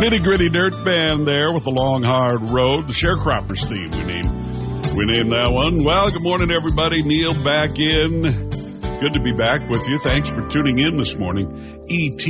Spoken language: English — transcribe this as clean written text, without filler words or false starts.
Nitty Gritty Dirt Band there with the Long Hard Road, the Sharecroppers theme we named that one. Well, good morning, everybody. Neil back in. Good to be back with you. Thanks for tuning in this morning. ET